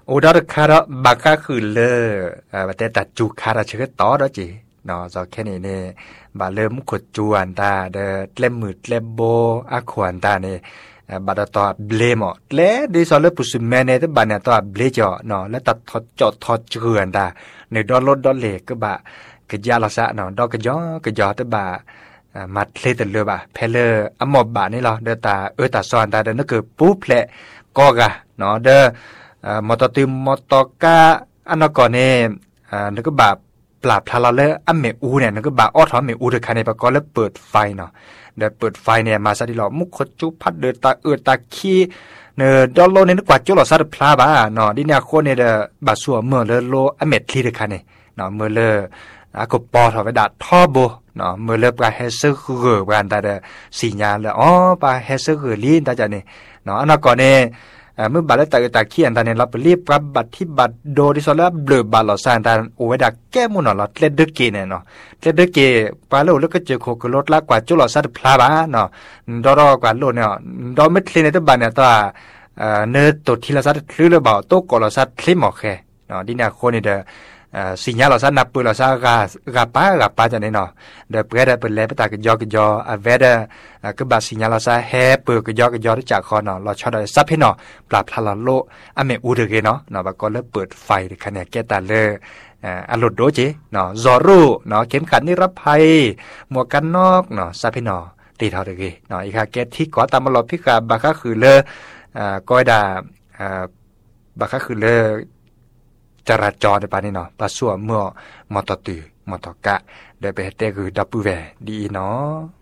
โอ้ดอกคาร์บักก็คือเลอแต่ตัดจูคาร์เชื่อต่อแล้วจีเนาะจอแค่นี้เนี่ยบาเริ่มขดจวนตาเดเล่มมืดเล่มโบอาขวานตาเนี่ยบาดต่อเบลมเล่ดิสอลเลปุสแมเนตบาเนี่ยต่อเบลจ่อเนาะแล้วตัดทอดจอดทอดเจือนตาในดอลลดดอลเล็กก็บะกะยาลาซะเนาะดอกกะยอตบะมัดเลตเลือบะเพลอมบบะนี่เหรอเดตาตาซอนตาเดนก็ปุ๊บแหละก็กะเนาะเดมอตติมมอตกาอันนั้นก่อนเนี่ยนึกว่าปราบทาราเลอัมเมอูเนี่ยนึกว่าอ้อถอนเมอูเดือดคันในประกอบแล้วเปิดไฟเนาะเดี๋ยวเปิดไฟเนี่ยมาซะที่หล่อมุขจุพัดเดือดตาตาขี้เนอดอลโลเนี่ยนึกว่าจุลซาดพลาบ้าเนาะดิเนี่ยคนเนี่ยเดบาสัวเมื่อเลโลอัมเมทีเดือดคันเนี่ยเนาะเมื่อเลอากปอถอไปดัดท่อโบเนาะเมื่อเลปลาเฮเซอร์เกือบกันแต่เดสีญาเลยอ๋อปลาเฮเซอร์เกือลีนตาจันเนี่ยเนาะอันนั้นก่อนเนี่ยเมื่อบาดแล้วตาเขียนตาเนี่ยเราไปรีบรับบัตรที่บัตรโดดิสอลเบลบาลอซานตาโอเวดาแก้มุนเนาะเล็ดเดเกเนี่ยเนาะเล็ดเดเกปาโลแล้วก็เจอโคกรถละกว่าจุลอซัดพลาบาเนาะดอกว่าโลเนี่ยดอไม่คลีในตัวบัตรเนี่ยตัวเนื้อตัวที่เราซัดคลื่นหรือเปล่าตัวกอเราซัดคลิปหมอกแค่เนาะดิเนี่ยคนนี่เด้อสิ่งนี้เราซัดนับปืนเราซัดกาป้าจะเนี่ยเนาะเดี๋ยวเพื่อได้เป็นแล้วไปตากยอเวดก็บาสิ่งนี้เราซัดแฮปืนยอที่จากคอเนาะเราชอบได้ซับให้เนาะปราบพลาโลอเมอูเดเกเนาะบางคนเริ่มเปิดไฟคะแนนแก้ตาเลยอารมณ์โดจีเนาะจอรูเนาะเข็มขัดนิรภัยหมวกกันน็อกเนาะซับให้เนาะตีเท่าเดเกเนาะอีกค่ะแก้ที่ก่อตามมาหลอดพิกาบาก็คือเลก้อยดาบาก็คือเลจราจรในป่านนี้เนาะปะสัวเมื่อมอตอตือมอตอกะได้ไปเตคือดับเบิลแวดีเนาะ